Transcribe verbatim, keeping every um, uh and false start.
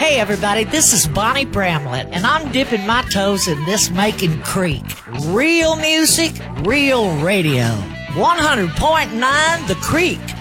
Hey everybody, this is Bonnie Bramlett, and I'm dipping my toes in this Macon Creek. Real music, real radio. one hundred point nine The Creek.